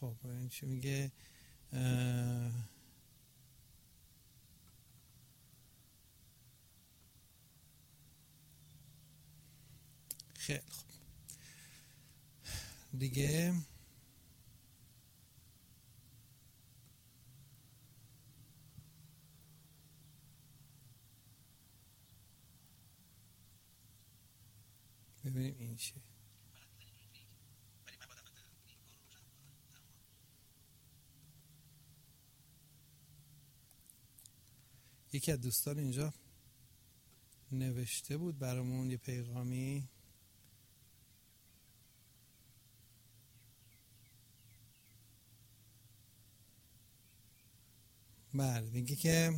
خب این چی میگه؟ خیلی خوب دیگه. ببینیم این چیه. یکی از دوستان اینجا نوشته بود برامون یه پیغامی. بله میگه که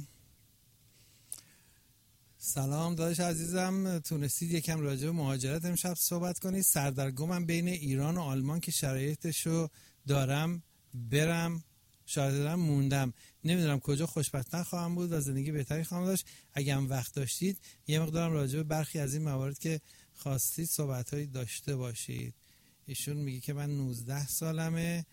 سلام داداش عزیزم، تونستید یکم راجع به مهاجرت امشب صحبت کنید؟ سردرگمم بین ایران و آلمان که شرایطشو دارم برم، شاید موندم، نمیدونم کجا خوشبخت‌تر خواهم بود و زندگی بهتری خواهم داشت. اگه هم وقت داشتید یه مقدارم راجع به برخی از این موارد که خواستید صحبت‌هایی داشته باشید. ایشون میگه که من 19 سالمه،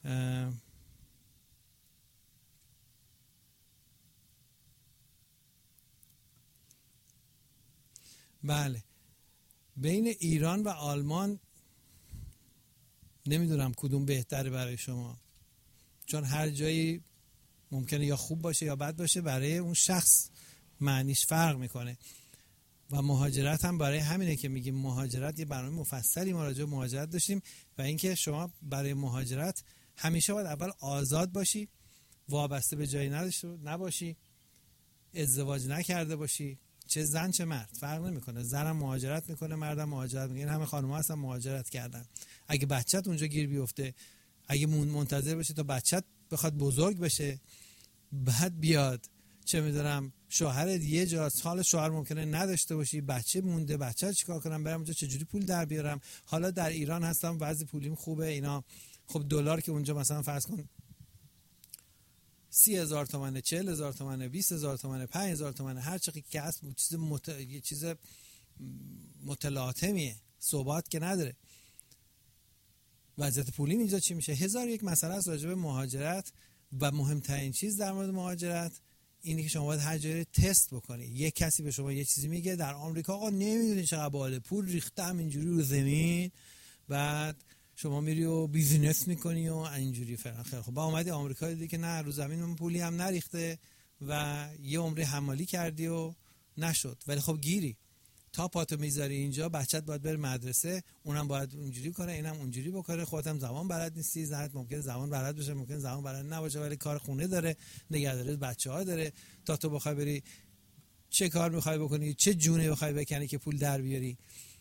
بله بین ایران و آلمان نمیدونم کدوم بهتره برای شما، چون هر جایی ممکنه یا خوب باشه یا بد باشه، برای اون شخص معنیش فرق میکنه. و مهاجرت هم برای همینه که میگیم مهاجرت، یه برنامه مفصلی ما راجع به مهاجرت داشتیم و اینکه شما برای مهاجرت همیشه باید اول آزاد باشی، وابسته به جایی نباشی، ازدواج نکرده باشی، چه زن چه مرد فرق نمیکنه. زنم مهاجرت میکنه، مردم مهاجرت میکنه. این همه خانم‌ها هستن مهاجرت کردن. اگه بچت اونجا گیر بیفته، اگه منتظر باشی تا بچت بخواد بزرگ بشه بعد بیاد، چه میدونم شوهرت یه جاست، حالا شوهر ممکنه نداشته باشی، بچه مونده، بچه چیکار کنم، برم اونجا چجوری پول در بیارم، حالا در ایران هستم وضع پولیم خوبه اینا، خب دلار که اونجا مثلا فرض کن 30,000 تومانه، 40,000 تومانه، 20,000 تومانه، 5,000 تومانه، هر چقدر که هست یه چیز متلاطمیه، ثبات که نداره. وضعیت پولی اینجا چی میشه؟ هزار یک مسئله است راجع به مهاجرت و مهمترین چیز در مورد مهاجرت اینه که شما باید هر جایی تست بکنی. یک کسی به شما یه چیزی میگه در آمریکا آقا نمیدونی چقدر باحال، پول ریخته همینجوری رو زمین، بعد شما میری و بیزینس میکنی و اینجوری فلان. خیلی خب با اومدی آمریکا دیدی که نه، رو زمین اون پولی هم نریخته و یه عمری حمالی کردی و نشد، ولی خب گیری تا پاتو میذاری اینجا، بچت باید بره مدرسه، اونم باید اونجوری کنه، اینم اونجوری بکنه، خودت هم زبان بلد نیستی، زنت ممکنه زبان بلد باشه، ممکنه زبان بلد نباشه، ولی کار خونه داره، نگهداری بچه‌ها داره، تا تو بخوای بری چه کار میخوای بکنی، چه جونه بخوای بکنی که پول در بیاری.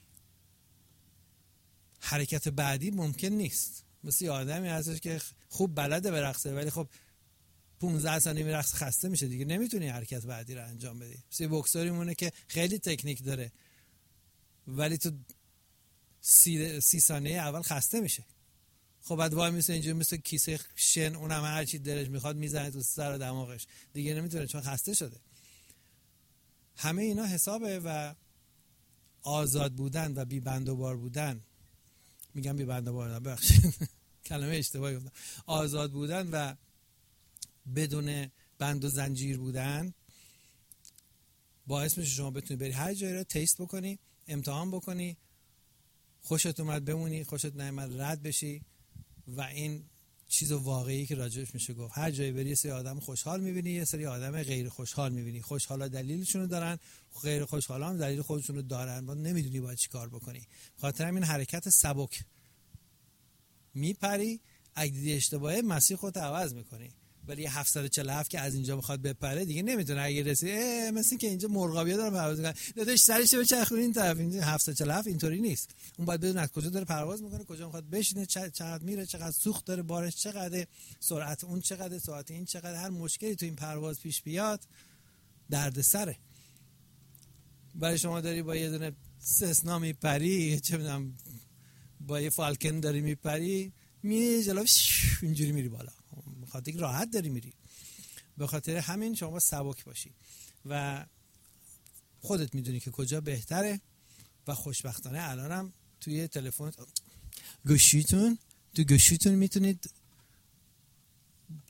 حرکت بعدی ممکن نیست. مثل یه آدمی هستش که خوب بلده برقصه ولی خب 15 ثانیه میرقص خسته میشه دیگه، نمیتونی حرکت بعدی رو انجام بدی. مثل بوکسوری مونه که خیلی تکنیک داره ولی تو 30 ثانیه اول خسته میشه. خب بعد وای میسه اینجوری مثل کیسه شن، اونم هر چی دلش میخواد میزنه تو سر و دماغش دیگه، نمیتونه چون خسته شده. همه اینا حسابه و آزاد بودن و بی بند و بار بودن، میگم بی بند و بار، ببخشید کلمه اشتباهی گفتم، آزاد بودن و بدون بند و زنجیر بودن باعث میشه شما بتونی بری هر جایی رو تست بکنی، امتحان بکنی، خوشت اومد بمونی، خوشت نیامد رد بشی. و این چیز واقعی که راجعش میشه گفت، هر جایی بری یه سری آدم خوشحال میبینی، یه سری آدم غیر خوشحال میبینی. خوشحالا دلیلشون رو دارن، غیر خوشحالا هم دلیل خودشون رو دارن، بعد نمیدونی باید چی کار بکنی. خاطر همین حرکت سبک میپری، اگه دیدی اشتباهه مسیر خودت عوض میکنی. ولی 747 که از اینجا بخواد بپره دیگه نمیتونه، اگه رسید مثل که اینجا مرغابیا داره پرواز میکنه داداش سرش به چرخونی این طرف، اینجا 747 اینطوری نیست. اون باید بدون از کجا داره پرواز میکنه، کجا میخواد بشینه، چقدر میره، چقدر سوخت داره، بارش چقدر، سرعت اون چقدر، سرعت این چقدر. هر مشکلی تو این پرواز پیش بیاد دردسره. برای شما داری با یه دونه سسنا میپری، چه میدونم با یه فالکن داری میپری، میری جلو اینجوری میری بالا، خاطر راحت داری میری. به خاطر همین شما سبک باشی و خودت میدونی که کجا بهتره. و خوشبختانه الانم توی تلفن گوشیتون میتونید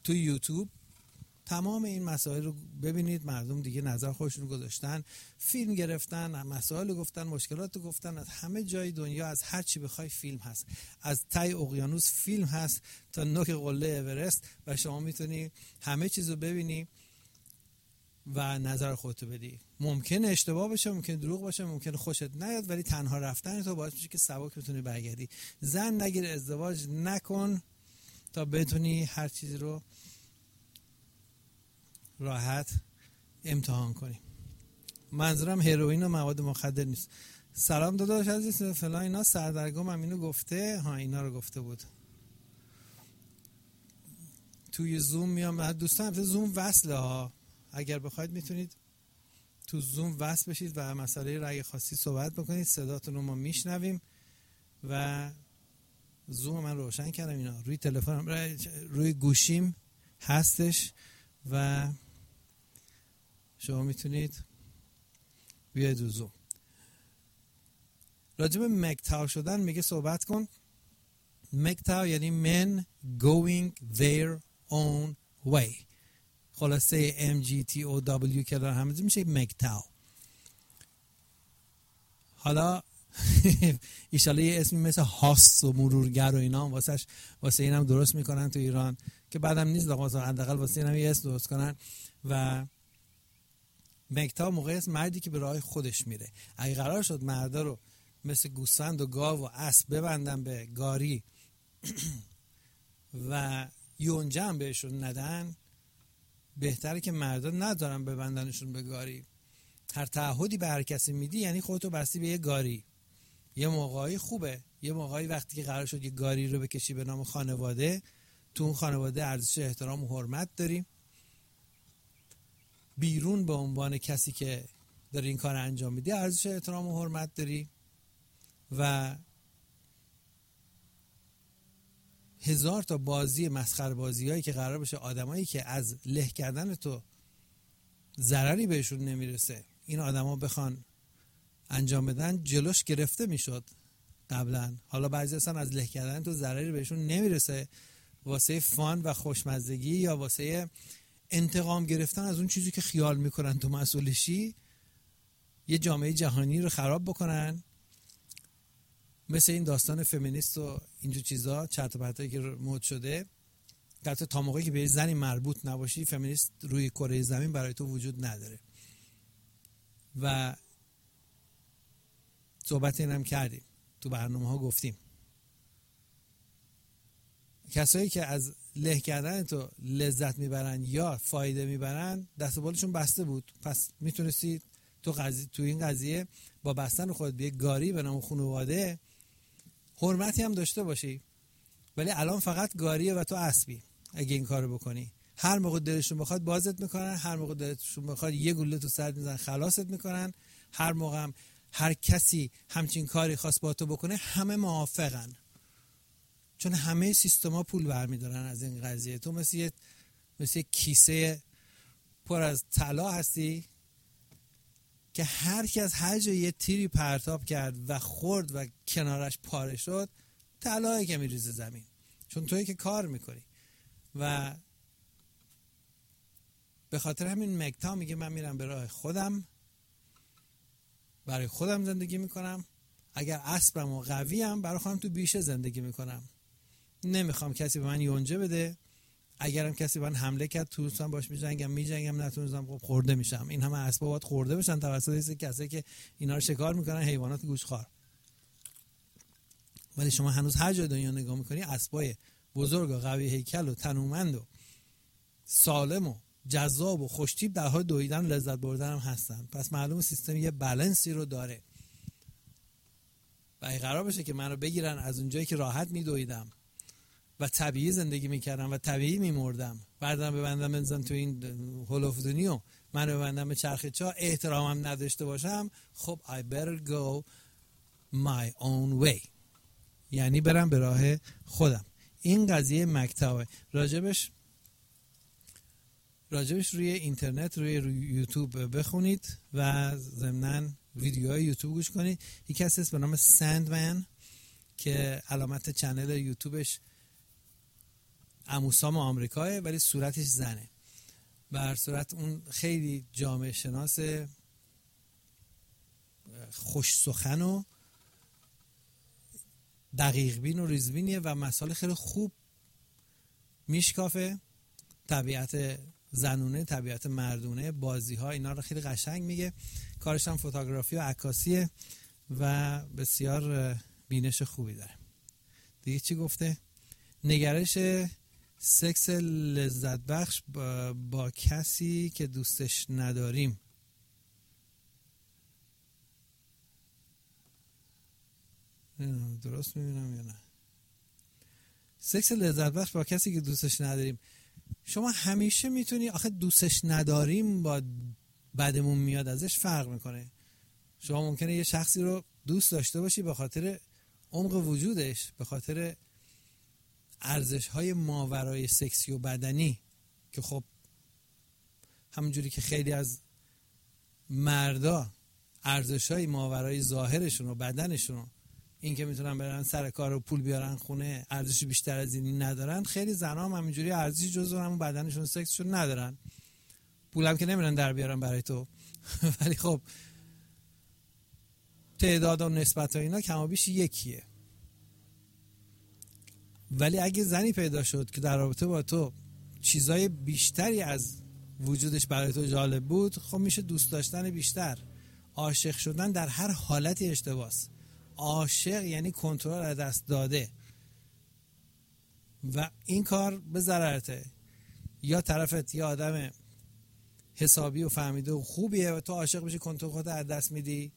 تو یوتیوب تمام این مسائل رو ببینید. مردم دیگه نظر خودشون گذاشتن، فیلم گرفتن، مسائل گفتن، مشکلات گفتن. از همه جای دنیا، از هر چی بخوای فیلم هست. از ته اقیانوس فیلم هست تا نوک قله اورست و شما میتونی همه چیز رو ببینی و نظر خودتو بدی. ممکنه اشتباه بشه، ممکنه دروغ باشه، ممکنه خوشت نیاد، ولی تنها رفتن تو باعث میشه که سبک بتونی برگردی. زن نگیر، ازدواج نکن تا بتونی هر چیزی رو راحت امتحان کنی. منظورم هروئین و مواد مخدر نیست. سلام داداش عزیز فلان اینا. سردرگم هم اینو گفته، ها اینا رو گفته بود. توی زوم میام دوستان، زوم وصله ها، اگر بخواید میتونید تو زوم وصل بشید و مسئله رأی خاصی صحبت بکنید، صداتون رو ما میشنویم و زوم من روشن کردم، اینا روی تلفنم روی گوشیم هستش و شما میتونید بیاید رو زوم. راجب مکتاو شدن میگه صحبت کن. مکتاو یعنی men going their own way، خلاصه MGTOW که دارن همزی میشه مکتاو. حالا ایشالا یه اسمی مثل هاس و مرورگر و اینا واسه اینم درست میکنن تو ایران که بعدم نیست، حداقل واسه اینم یه اسم درست کنن. و مکتاو موقعی است مردی که به راه خودش میره. اگه قرار شد مردا رو مثل گوسفند و گاو و اسب ببندن به گاری و یونجه هم بهشون ندن، بهتره که مردا ندارن ببندنشون به گاری. هر تعهدی به هر کسی میدی یعنی خودتو بستی به یه گاری. یه موقعی خوبه، یه موقعی وقتی که قرار شد یه گاری رو بکشی به نام خانواده، تو اون خانواده ارزش احترام و حرمت داری، بیرون به عنوان کسی که داری این کار انجام میدی ارزش احترام و حرمت داری و هزار تا بازی مسخره بازیایی که قرار باشه آدمایی که از له کردن تو ضرری بهشون نمیرسه این آدما بخوان انجام بدن جلوش گرفته میشد قبلا. حالا بعضی اصلا از له کردن تو ضرری بهشون نمیرسه، واسه فان و خوشمزگی یا واسه انتقام گرفتن از اون چیزی که خیال میکنن تو مسئولشی یه جامعه جهانی رو خراب بکنن. مثل این داستان فمینیست و اینجور چیزا چرت و پرتایی که مد شده. البته تا موقعی که به زنی مربوط نباشی فمینیست روی کره زمین برای تو وجود نداره. و صحبت اینم کردیم تو برنامه ها، گفتیم کسایی که از له کردن تو لذت میبرن یا فایده میبرن دست بالشون بسته بود. پس میتونستی تو این قضیه با بستن خودت به یک گاری به نام خانواده حرمتی هم داشته باشی، ولی الان فقط گاریه و تو اسبی. اگه این کارو بکنی هر موقع دلشون بخواد بازت میکنن، هر موقع دلشون بخواد یه گلوله تو سرت میزنن خلاصت میکنن. هر موقع هم هر کسی همچین کاری خواست با تو بکنه همه موافقن، چون همه سیستما پول برمیدارن از این قضیه. تو مثل کیسه پر از طلا هستی که هر کس هر جا یه تیری پرتاب کرد و خورد و کنارش پاره شد طلایی که میریزه زمین، چون تویی که کار میکنی. و به خاطر همین مکتا میگه من میرم به راه خودم، برای خودم زندگی میکنم. اگر اسبم و قویم برای خودم تو بیشه زندگی میکنم، نمیخوام کسی به من یونجه بده. اگرم کسی به من حمله کرد توسم باش میجنگم نتونستم خب خورده میشم. این همه اسبا باید خورده بشن توسط کسایی که اینا رو شکار میکنن، حیوانات گوشخوار. ولی شما هنوز هر جای دنیا نگاه میکنی اسبای بزرگ و قوی هیکل و تنومند و سالم و جذاب و خوشتیپ در حال دویدن و لذت بردن هم هستن. پس معلومه سیستم یه بالانسی رو داره و اگه قرار بشه که من رو بگیرن از اونجایی که راحت میدویدم و طبیعی زندگی میکردم و طبیعی میمردم، بعدم ببندم بنزم تو این هولوفدونی و من رو ببندم به چرخ چاه، احترامم نداشته باشم، خب I better go my own way، یعنی برم به راه خودم. این قضیه مکتبه. راجبش روی اینترنت روی یوتیوب بخونید و ضمناً ویدیوهای یوتیوب گوش کنید. یکی هست به نام سندمن که علامت چنل یوتیوبش عموسام آمریکاه ولی صورتش زنه. به هر صورت اون خیلی جامعه شناس خوش سخن و دقیق بین و ریزبینیه و مسائل خیلی خوب میشکافه، طبیعت زنونه، طبیعت مردونه، بازی ها، اینا رو خیلی قشنگ میگه. کارش هم فوتوگرافی و عکاسیه و بسیار بینش خوبی داره. دیگه چی گفته؟ نگرش سکس لذت بخش با کسی که دوستش نداریم. درست میبینم یا نه؟ سکس لذت بخش با کسی که دوستش نداریم. شما همیشه میتونی، آخه دوستش نداریم با بدمون میاد ازش فرق میکنه. شما ممکنه یه شخصی رو دوست داشته باشی به خاطر عمق وجودش، به خاطر ارزش‌های ماورای سکسی و بدنی که خب همونجوری که خیلی از مردا ارزش‌های ماورای ظاهرشون و بدنشون، این که میتونن برن سر کار و پول بیارن خونه، ارزشی بیشتر از این ندارن. خیلی زنا هم همینجوری ارزشی جزو همون بدنشون و سکسشون ندارن، پولم که نمیرن در بیارن برای تو ولی خب تعداد و نسبت و اینا کم و بیش یکیه. ولی اگه زنی پیدا شد که در رابطه با تو چیزای بیشتری از وجودش برای تو جالب بود، خب میشه دوست داشتن بیشتر. عاشق شدن در هر حالتی اشتباهه. عاشق یعنی کنترل از دست داده و این کار به ضررته. یا طرفت یه آدم حسابی و فهمیده و خوبیه و تو عاشق بشی کنترل خودت از دست میدی،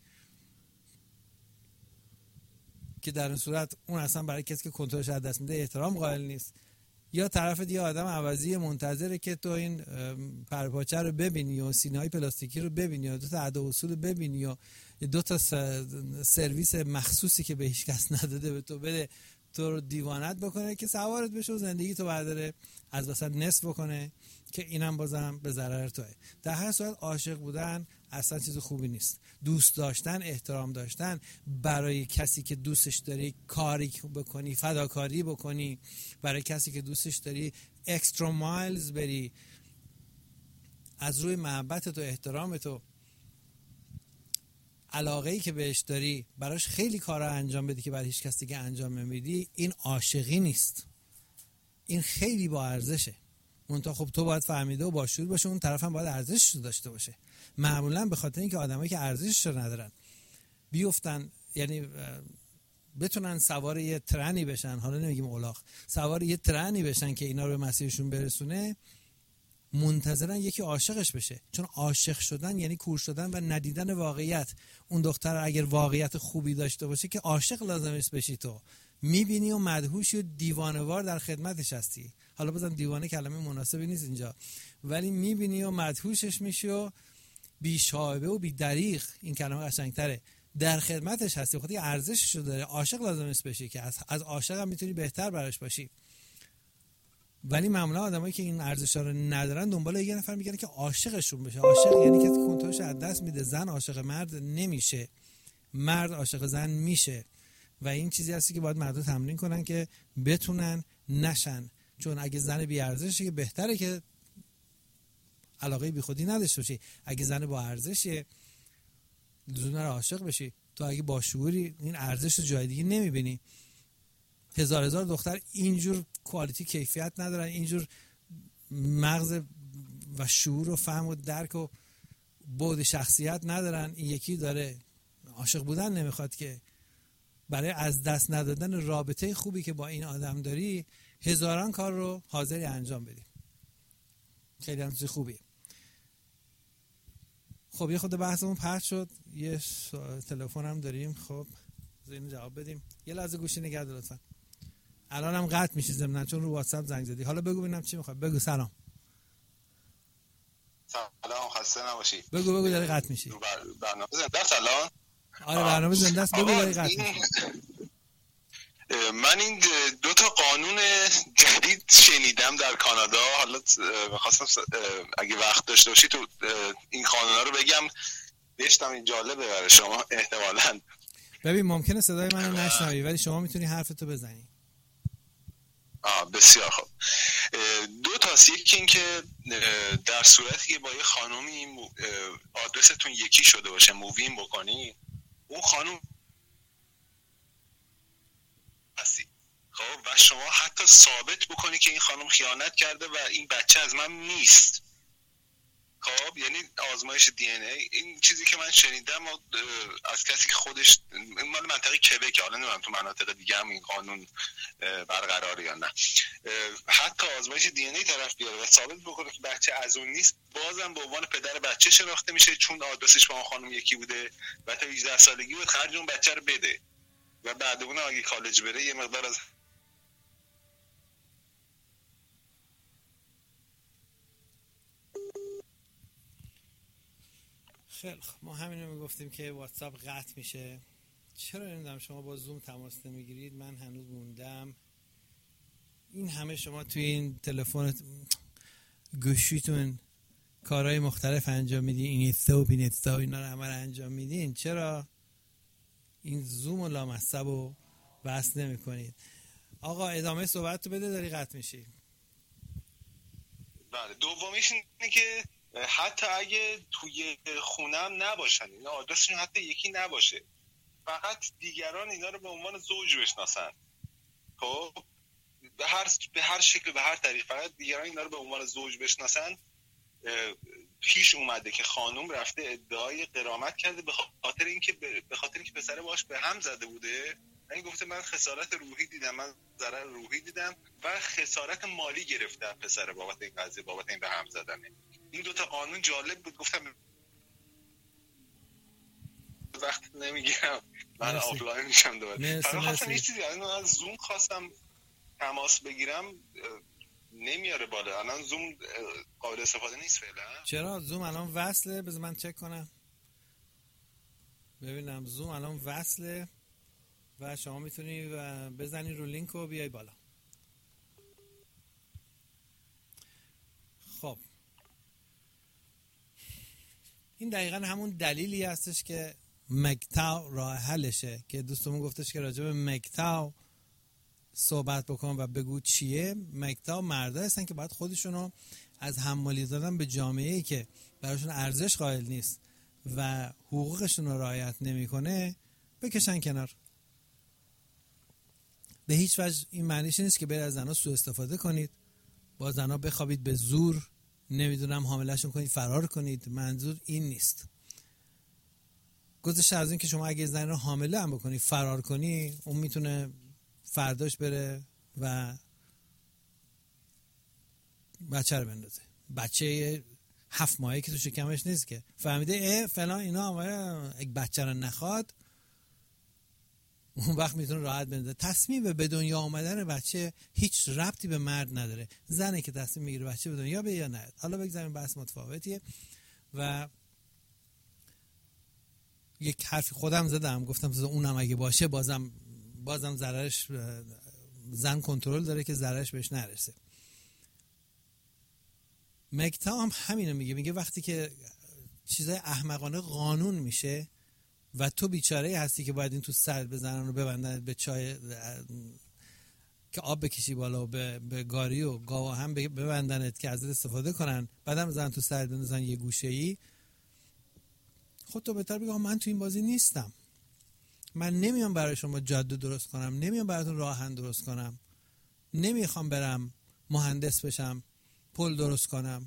که در این صورت اون اصلا برای کسی که کنترلش از دست میده احترام قائل نیست. یا طرفت یه آدم عوضی منتظره که تو این پرپاچه رو ببینی و سینه‌های پلاستیکی رو ببینی و دو تا ادا اصول رو ببینی و دو تا سرویس مخصوصی که به هیچ کس نداده به تو بده، تو رو دیوانت بکنه که سوارت بشه و زندگی تو برداره از وسط نصف بکنه، که اینم بازم به ضرر توه. در هر صورت عاشق بودن اصلا چیز خوبی نیست. دوست داشتن، احترام داشتن، برای کسی که دوستش داری کاری بکنی، فداکاری بکنی، برای کسی که دوستش داری اکسترا مایلز بری، از روی محبت تو، احترام تو، علاقه‌ای که بهش داری براش خیلی کارا انجام بدی که برای هیچ کسی دیگه انجام نمیدی، این عاشقی نیست. این خیلی با ارزشه. منتها خب تو باید فهمیده و با شعور باشه، اون طرف هم باید ارزشش رو داشته باشه. معمولا به خاطر اینکه آدمایی که ارزشش رو ندارن بیفتن، یعنی بتونن سوار یه ترنی بشن، حالا نمیگیم الاغ، سوار یه ترنی بشن که اینا رو به مسیرشون برسونه، منتظرن یکی عاشقش بشه. چون عاشق شدن یعنی کور شدن و ندیدن واقعیت. اون دختر اگر واقعیت خوبی داشته باشه که عاشق لازمش بشی، تو میبینی و مدهوشی و دیوانه‌وار در خدمتش هستی. حالا بازم دیوانه کلمه مناسبی نیست اینجا، ولی میبینی و مدهوشش میشی و بی‌شائبه و بی‌دریغ، این کلمه قشنگتره، در خدمتش هستی. خودی ارزشش رو داره، عاشق لازمش بشی که از عاشق هم میتونی بهتر براش باشی. ولی معمولا آدمایی که این ارزش‌ها رو ندارن دنبال یه نفر میگن که عاشقشون بشه. عاشق یعنی کسی که کنترلش از دست میده. زن عاشق مرد نمیشه، مرد عاشق زن میشه. و این چیزی هستی که باید مردها تمرین کنن که بتونن نشن. چون اگه زن بی ارزشه که بهتره که علاقه بی خودی نداشته باشی. اگه زن با ارزشه لزوما عاشق بشی. تو اگه با شعوری این ارزش رو جای دیگه نمیبینی. هزار دختر اینجور کوالیتی کیفیت ندارن، اینجور مغز و شعور و فهم و درک و بعد شخصیت ندارن. این یکی داره عاشق بودن نمیخواد که برای از دست ندادن رابطه خوبی که با این آدم داری هزاران کار رو حاضری انجام بدی. خیلی هم چیز خوبیه. خب یه خود بحثمون پرت شد، یه تلفن هم داریم. خب اینو جواب بدیم. یه لحظه گوشی نگه دار لطفا. الان هم قطع میشه ضمن چون رو واتساپ زنگ زدی. حالا بگو ببینم چی میخواد. بگو. سلام. سلام، خسته نباشی. بگو داره قطع میشی. برنامه زنده است الان؟ آره برنامه زنده است. بگو داره قطع میشی. من این 2 تا قانون جدید شنیدم در کانادا. حالا می‌خواستم اگه وقت داشته باشی تو این قانونا رو بگم. داشتم این جالبه برای شما احتمالاً. ببین ممکنه صدای منو نشنوی ولی شما میتونی حرفتو بزنی. بسیار خوب. دو تاست. یکی این که در صورتی که با یه خانومی آدرستون یکی شده باشه مووین بکنی، اون خانوم هستی خب و شما حتی ثابت بکنی که این خانم خیانت کرده و این بچه از من نیست. خب یعنی آزمایش دی ان ای، این چیزی که من شنیدم از کسی که خودش مال منطقه کبک، حالا نمیدونم تو مناطق دیگه هم این قانون برقراره یا نه، حتی آزمایش دی ان ای طرف بیاره و ثابت بکنه که بچه از اون نیست، بازم به عنوان پدر بچه شناخته میشه چون آدرسش با اون خانم یکی بوده و تا 18 سالگی باید خرج اون بچه رو بده و بعد اون اگه کالج بره یه مقدار از خیلی خب. ما همین رو میگفتیم که واتساپ قطع میشه. چرا نمیدونم شما با زوم تماس نمیگیرید؟ من هنوز موندم. این همه شما توی این تلفن گوشیتون کارهای مختلف انجام میدین، این اینا رو همه رو انجام میدین، چرا این زوم و لامصب رو وصل نمی کنید؟ آقا ادامه صحبت رو بده، داری قطع میشی. بله، دومیش اینه که حتی اگه توی خونم نباشن، اینا آدرسشون حتی یکی نباشه، فقط دیگران اینا رو به عنوان زوج بشناسن، خب به هر شکل به هر طریق فقط دیگران اینا رو به عنوان زوج بشناسن. پیش اومده که خانم رفته ادعای غرامت کرده به خاطر اینکه پسر باش به هم زده بوده. این گفته من خسارت روحی دیدم، من ضرر روحی دیدم و خسارت مالی گرفتم پسر بابت این قضیه، بابت این به هم زدنه. این دوتا قانون جالب بود، گفتم وقت نمیگیرم، من آفلاین میشم دوباره. فقط یه چیزی از زوم خواستم تماس بگیرم، نمیاره بالا. الان زوم قابل استفاده نیست فعلا. چرا؟ زوم الان وصله، بذار من چک کنم ببینم. زوم الان وصله و شما میتونی بزنی رو لینک و بیای بالا. خب این دقیقا همون دلیلی هستش که مگتاو راه حلشه، که دوستمون گفتش که راجع به مگتاو صحبت بکن و بگو چیه. مگتاو مردا هستن که باید خودشونو از حمالی دادن به جامعه‌ای که براشون ارزش قائل نیست و حقوقشون رو رعایت نمیکنه بکشن کنار. به هیچ وجه این معنیش نیست که برید از زنها سوء استفاده کنید، با زنها بخوابید به زور، نمیدونم حامله‌شون کنید فرار کنید. منظور این نیست. گذشته از این که شما اگه زن رو حامله هم بکنی فرار کنی، اون میتونه فرداش بره و بچه رو بندازه. بچه 7 ماهه که تو شکمش نیست که فهمیده فلان اینا، اگه بچه رو نخواد اون وقت میتونه راحت بندازه. تصمیم به دنیا آمدن بچه هیچ ربطی به مرد نداره. زنه که تصمیم میگیره بچه به دنیا بیاد یا نه. حالا بگذاریم بحث متفاوتیه. و یک حرفی خودم زدم، گفتم اونم اگه باشه بازم ضررش، زن کنترل داره که ضررش بهش نرسه. مگتا هم همینو میگه وقتی که چیزای احمقانه قانون میشه و تو بیچاره هستی که باید این تو سر بزنن و ببندن به چای که آب بکشی بالا و به گاری و گاوا هم ببندنت که ازت استفاده کنن، بعدم زن تو سر بندازن یه گوشه‌ای. خود تو بهتر بگم من تو این بازی نیستم. من نمیام برای شما جاده درست کنم، نمیام براتون راهن درست کنم، نمیخوام برم مهندس بشم پل درست کنم.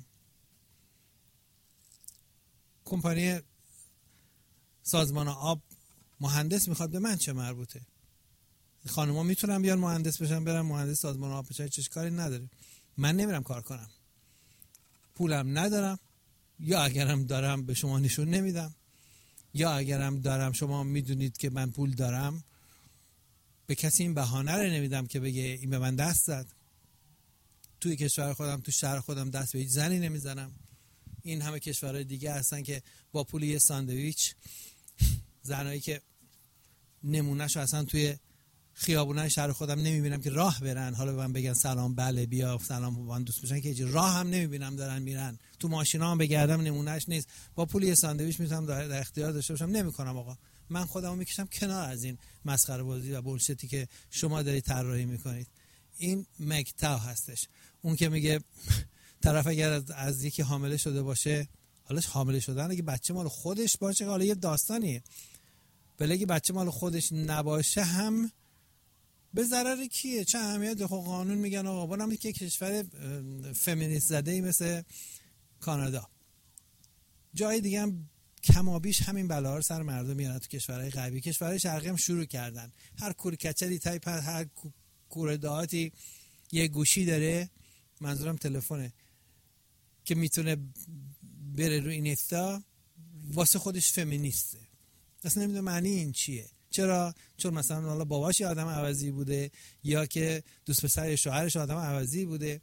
کمپانی سازمان آب مهندس میخواد، به من چه مربوطه؟ خانوما میتونن بیان مهندس بشن برن مهندس سازمان آب بشن، چه کاری نداره. من نمیرم کار کنم، پولم ندارم، یا اگرم دارم به شما نشون نمیدم، یا اگرم دارم شما میدونید که من پول دارم، به کسی این بهانه رو نمیدم که بگه این به من دست زد. توی کشور خودم، تو شهر خودم دست به هیچ زنی نمیزنم. این همه کشورهای دیگه هستن که با پول یه ساندویچ، زنایی که نمونهشو اصلا توی خیابونای شهر خودم نمیبینم که راه برن، حالا به من بگن سلام بله بیا سلام وان دوست بشن، که راه هم نمیبینم دارن میرن. تو ماشینا هم بگردم نمونهش نیست. با پول یه ساندویچ میتونم در اختیار داشته باشم، نمیکنم. آقا من خودمو میکشم کنار از این مسخره بازی و بولشتی که شما دارید طراحی میکنید. این مکتا هستش. اون که میگه طرف اگر از یکی حامله شده باشه، حالا حامله شدن اگه بچه مال خودش باشه حالا یه داستانیه، ولی اگه بچه مال خودش نباشه هم به ضرر کیه؟ چه اهمیت؟ خب قانون میگن آقا برام که کشور فمینیست زده ای مثل کانادا، جای دیگه هم کمابیش همین بلاها رو سر مردم میارن. تو کشورهای غربی، کشورهای شرقی هم شروع کردن. هر کوریکچلی تایپ، هر کوره دهاتی یه گوشی داره، منظورم تلفنه، که میتونه بره رو اینستا، واسه خودش فمینیسته. اصلا نمیدونه معنی این چیه. چرا؟ چون مثلا حالا باباش آدم عوضی بوده، یا که دوست پسر شوهرش آدم عوضی بوده،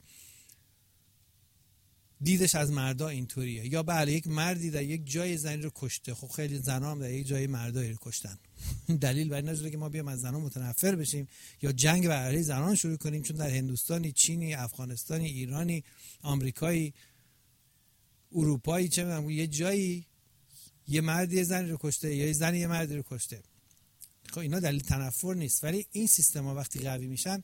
دیدش از مردا اینطوریه. یا بله یک مردی در یک جای زنی رو کشته، خب خیلی زنا هم در یک جای مردایی رو کشتن. دلیل بر این نشده که ما بیام از زنا متنفر بشیم یا جنگ بر علیه زنان شروع کنیم، چون در هندوستانی، چینی، افغانستانی، ایرانی، آمریکایی، اروپایی، چه میدونم یه جایی یه مردی یه زنی رو کشته یا یه زنی یه مردی رو کشته. خب اینا دلیل تنفر نیست، ولی این سیستما وقتی قوی میشن